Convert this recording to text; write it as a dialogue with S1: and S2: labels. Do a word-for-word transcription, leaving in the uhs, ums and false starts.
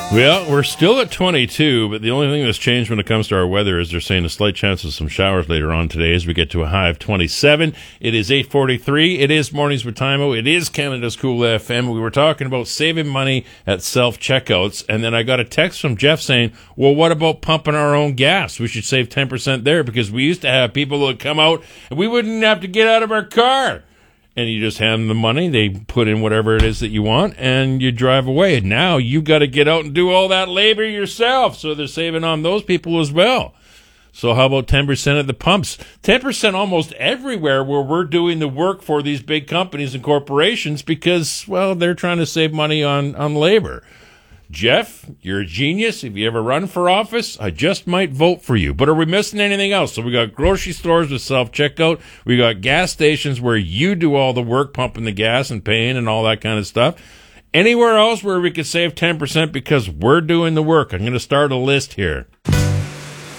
S1: Well, we're still at twenty-two, but the only thing that's changed when it comes to our weather is they're saying a slight chance of some showers later on today as we get to a high of twenty-seven. It is eight forty-three. It is Mornings with Timo. It is Canada's Cool F M. We were talking about saving money at self-checkouts, and then I got a text from Jeff saying, well, what about pumping our own gas? We should save ten percent there because we used to have people that would come out and we wouldn't have to get out of our car. And you just hand them the money, they put in whatever it is that you want, and you drive away. And now you've got to get out and do all that labor yourself, so they're saving on those people as well. So how about ten percent at the pumps? ten percent almost everywhere where we're doing the work for these big companies and corporations because, well, they're trying to save money on, on labor. Jeff, you're a genius. If you ever run for office, I just might vote for you. But are we missing anything else? So we got grocery stores with self-checkout. We got gas stations where you do all the work, pumping the gas and paying and all that kind of stuff. Anywhere else where we could save ten percent because we're doing the work? I'm going to start a list here.